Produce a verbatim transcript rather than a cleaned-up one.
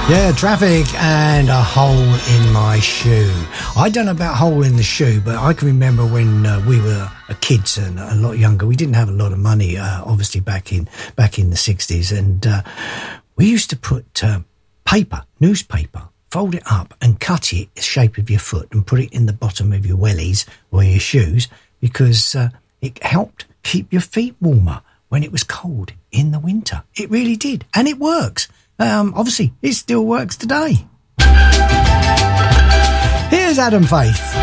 Yeah, Traffic and A Hole in My Shoe. I don't know about Hole in the Shoe, but I can remember when uh, we were kids and a lot younger. We didn't have a lot of money, uh, obviously back in back in the sixties, and uh, we used to put uh, paper, newspaper, fold it up and cut it the shape of your foot and put it in the bottom of your wellies or your shoes because uh, it helped keep your feet warmer when it was cold in the winter. It really did, and it works. Um, obviously, it still works today. Here's Adam Faith.